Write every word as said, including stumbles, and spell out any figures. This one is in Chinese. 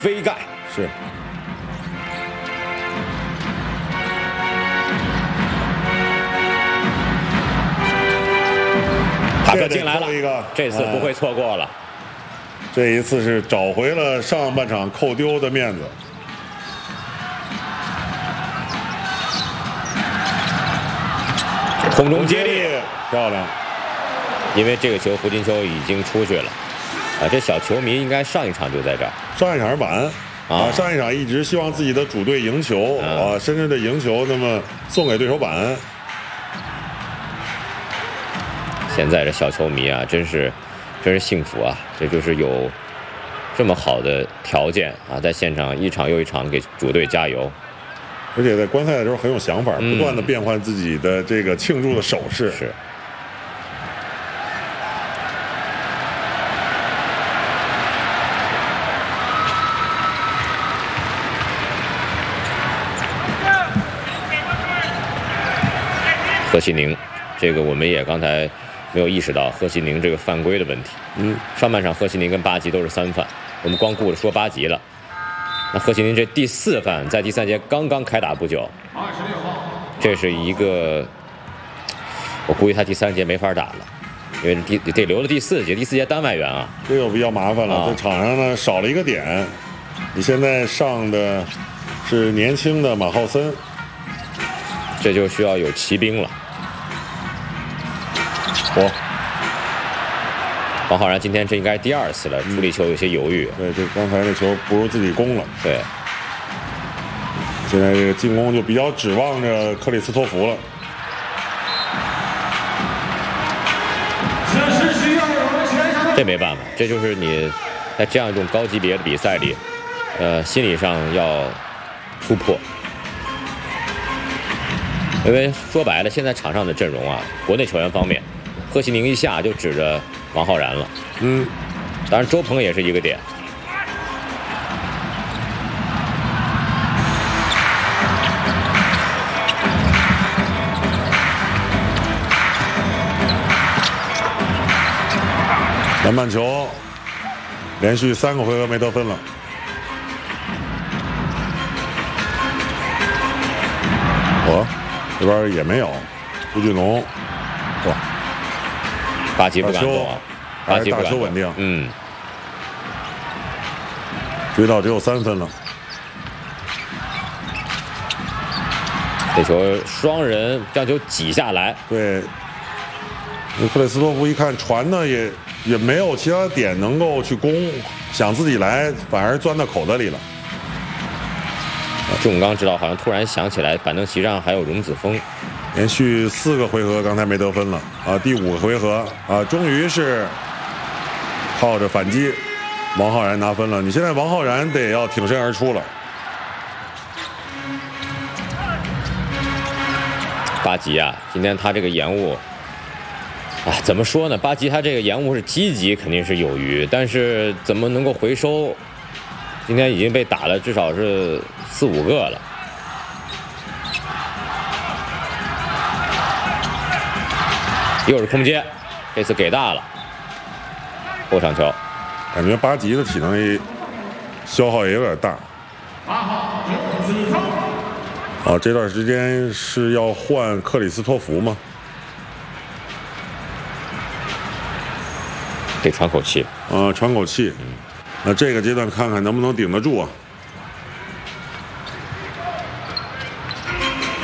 杯盖是。 塔克进来了，一个这次不会错过了。 这一次是找回了上半场扣丢的面子。 空中接力， 漂亮。 因为这个球胡金秋已经出去了，啊，这小球迷应该上一场就在这儿。 上一场是晚啊，上一场一直希望自己的主队赢球啊，深圳的赢球，那么送给对手板。 现在这小球迷啊，真是，真是幸福啊！这就是有这么好的条件啊，在现场一场又一场给主队加油， 而且在观赛的时候很有想法，嗯、不断的变换自己的这个庆祝的手势。 是。贺西宁，这个我们也刚才没有意识到贺西宁这个犯规的问题。 嗯， 上半场贺西宁跟巴吉都是三犯，我们光顾着说巴吉了。那贺西宁这第四犯在第三节刚刚开打不久，这是一个，我估计他第三节没法打了，因为第得留了第四节，第四节单外援啊， 这个比较麻烦了。啊、在场上呢少了一个点，你现在上的是年轻的马浩森， 这就需要有骑兵了。 我王浩然今天这应该是第二次了，处理球有些犹豫。 对，这刚才那球不如自己攻了。 对， 现在这个进攻就比较指望着克里斯托弗了。 这没办法，这就是你在这样一种高级别的比赛里，呃，心理上要突破。因为说白了，现在场上的阵容啊，国内球员方面，贺西宁一下就指着王浩然了。 嗯， 当然周鹏也是一个点。 篮板球，连续三个回合没得分了。我这边也没有，朱俊龙，哇， 巴吉不敢动啊， 巴吉打球稳定， 嗯， 追到只有三分了。 这球双人将球挤下来， 对，克里斯托弗一看传的也也没有其他点能够去攻，想自己来，反而钻到口袋里了。 仲刚知道，好像突然想起来，板凳席上还有荣子峰， 连续四个回合刚才没得分了啊，第五个回合啊，终于是靠着反击，王浩然拿分了。你现在王浩然得要挺身而出了。 巴吉啊，今天他这个延误，啊，怎么说呢？巴吉他这个延误是积极，肯定是有余，但是怎么能够回收？今天已经被打了至少是四五个了。又是空接，这次给大了，后场球。 感觉巴吉的体能消耗也有点大。哦，这段时间是要换克里斯托弗吗？ 得喘口气。 呃，喘口气。那这个阶段看看能不能顶得住啊？